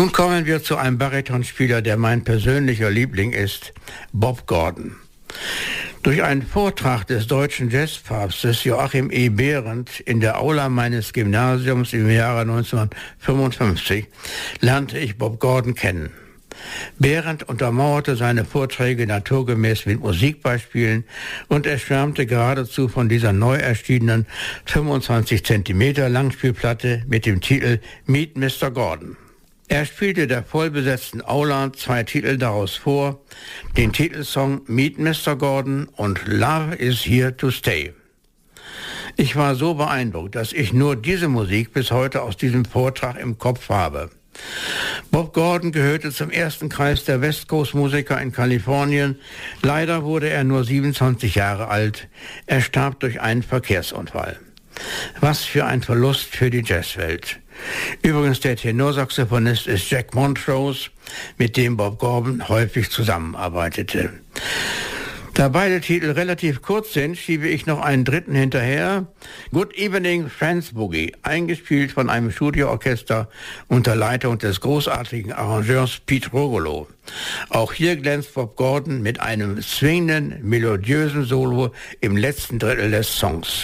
Nun kommen wir zu einem Baritonspieler, der mein persönlicher Liebling ist, Bob Gordon. Durch einen Vortrag des deutschen Jazzpapstes Joachim E. Behrendt in der Aula meines Gymnasiums im Jahre 1955 lernte ich Bob Gordon kennen. Behrendt untermauerte seine Vorträge naturgemäß mit Musikbeispielen und er schwärmte geradezu von dieser neu erschienenen 25 cm Langspielplatte mit dem Titel Meet Mr. Gordon. Er spielte der vollbesetzten Aula 2 Titel daraus vor, den Titelsong Meet Mr. Gordon und Love is Here to Stay. Ich war so beeindruckt, dass ich nur diese Musik bis heute aus diesem Vortrag im Kopf habe. Bob Gordon gehörte zum ersten Kreis der West Coast Musiker in Kalifornien. Leider wurde er nur 27 Jahre alt. Er starb durch einen Verkehrsunfall. Was für ein Verlust für die Jazzwelt. Übrigens, der Tenorsaxophonist ist Jack Montrose, mit dem Bob Gordon häufig zusammenarbeitete. Da beide Titel relativ kurz sind, schiebe ich noch einen dritten hinterher. Good Evening Friends Boogie, eingespielt von einem Studioorchester unter Leitung des großartigen Arrangeurs Pete Rogolo. Auch hier glänzt Bob Gordon mit einem swingenden, melodiösen Solo im letzten Drittel des Songs.